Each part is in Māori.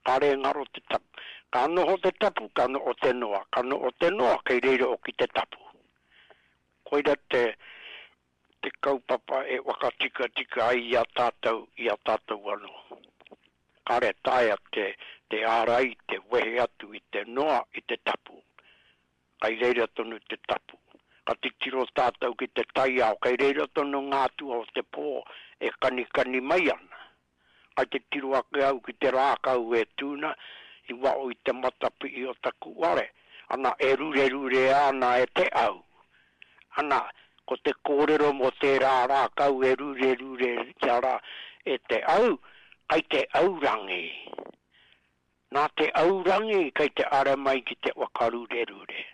Kare ngaro te tapu. Ka noho te tapu, ka no o te noa. Ka no o te noa, kei reira o ki te tapu. Koira te kaupapa e wakatika tika ai i a tātou ano. Kare taia te ārai, te wehe atu i te noa i te tapu. Kai reira tonu te tapu. Ka titiro tātou ki te tai au, kai reira tonu ngātua o te pō e kani mai ana. Kai te tiro ake au ki te rākau e tūna, i wao i te matapi i o taku ware. Ana e rure ana e te au. Ana, ko te kōrero mo te rākau e rure kia rā e te au, kai te aurangi. Nā te aurangi kai te ara mai ki te wakarure.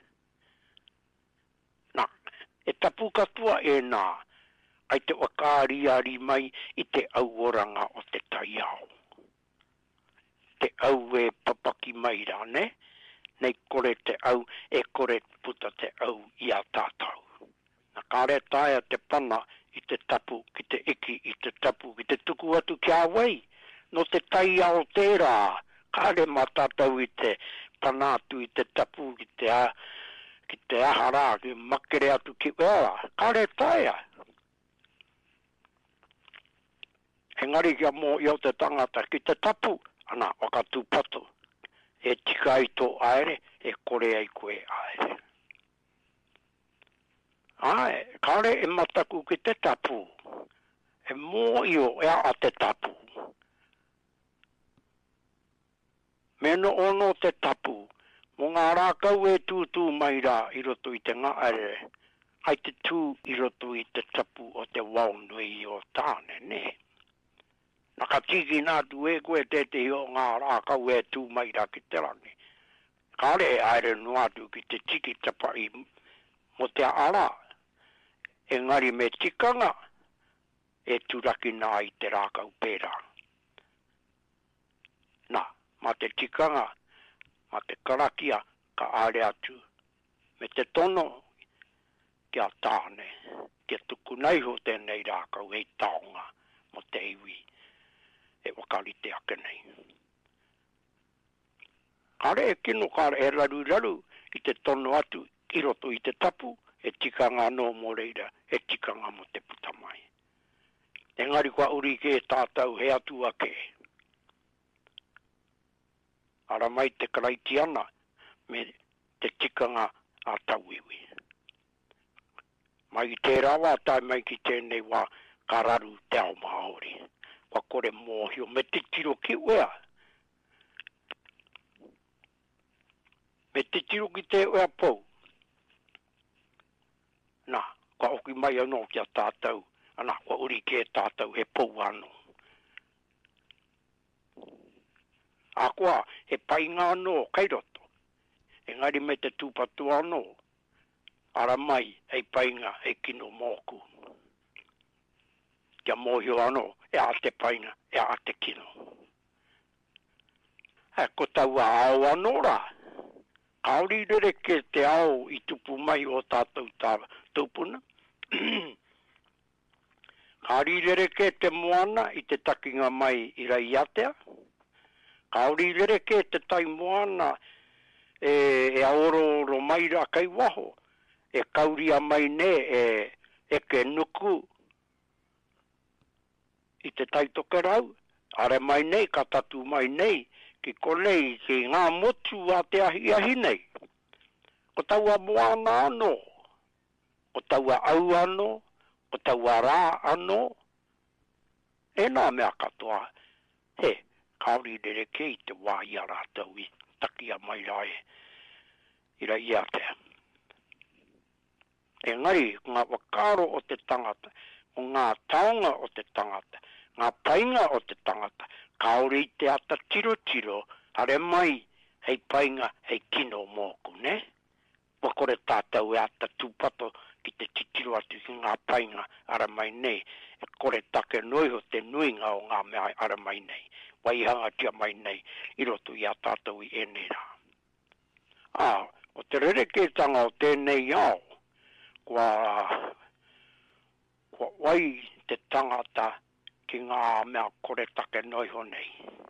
Nā, e tapu katua e nā, kai te wakariari mai i te auoranga o te taiao. Te au e papaki mai rā, ne? Nei kore te au, e kore puta te au i a tātou. Nā kāre taia te pana i te tapu, ki te iki, i te tapu, ki te tuku atu kia wei. No te taiao tērā, kāre matatau i te panātu i te tapu, ki te ahara, ki makere atu ki wera. Kāre taia. Engari kia mō i te tangata ki te tapu, ana wakatu pato. E tika i tō aere, e kore ai koe aere. Ai, kare e mataku ki te tapu. E mō i o ea a te tapu. Meno ono te tapu. Mo ngā rākau e tūtū mai rā i roto i te ngā aere. Ai te tū i roto i te tapu o te waunui o tāne, ne? Naka tiki nā tu e koe te o ngā rākau e tū mai rā ki te rangi. Kare e aere nuatu ki te tiki tapai mo te ara. Engari me tikanga e turaki nā i te rākau pērā. Nā, ma te tikanga, ma te karakia ka aere atu. Me te tono kia tāne, kia tuku nei ho tēnei rākau hei taonga mo te iwi. E wakari te ake nei. Kare e kino kare e raru i te tono atu i roto i te tapu, e tikanga no mo reira, e tikanga mo te putamai. Engari kua uri ke tātou he atu ake. Ara mai te karaitiana me te tikanga a tauiwi. Mai te rawa tai mai ki tēnei wā kararu te ao maori. Kwa kore mōhio me te tiro ki wea. Me te tiro ki te wea pou. Nā, kwa oki mai anō kia tātou. Ana, kwa uri ke tātou he pou anō. A koa, he painga anō kairoto. Engari me te tūpatu anō. Ara mai, hei painga, hei kino mōku. Kia mōhio anō, e a te painga, e a te kino. Ko tau a ao anō rā. Kaori rere ke te ao i tupu mai o tātou tā tūpuna. Kaori rere ke te moana i te takinga mai i rai atea. Kaori rere ke te tai moana e aoro mai rā kai waho. E kauria mai ne e ke nuku i te taitoke rau. Are mai nei, ka tatu mai nei, ki konei ki ngā motu a te ahi nei. Ko taua moana anō, ko taua au anō, ko taua rā anō. E nā mea katoa, he, kaori rere ke i te wā i a rātau i takia mai rai, i rai i atea. Engari, ngā wakaro o te tangata, o ngā taonga o te tangata, ngā painga o te tangata, kaori te ata tiro, hare mai, hei painga, hei kino mōku, ne? Wakore tātou e ata tūpato ki te titiro atu ki ngā painga, ara mai nei, e kore take noi ho te nuinga o ngā mea ara mai nei, waihanga tia mai nei, i roto i a tātou i enera. O te rereketanga o tēnei ao, Kwa wai te tangata ki ngā mea kore take noi ho nei.